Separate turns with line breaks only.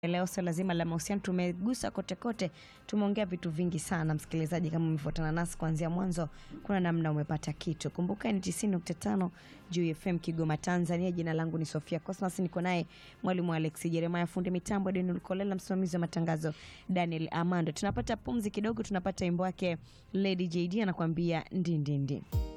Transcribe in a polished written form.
Leo swala zima la mahusiano tumegusa kote kote, tumeongea vitu vingi sana. Msikilizaji, kama umefuatana nasi kuanzia mwanzo, kuna namna umepata kitu. Kumbuka ni 90.5 Juu FM Kigoma Tanzania. Jina langu ni Sofia Cosmas, niko naye mwalimu Alex Jeremiah, fundi mitambo Daniel Kolela, msimamizi wa matangazo Daniel Amando. Tunapata pumzi kidogo, tunapata wimbo wake Lady JD anakuambia ndindindi.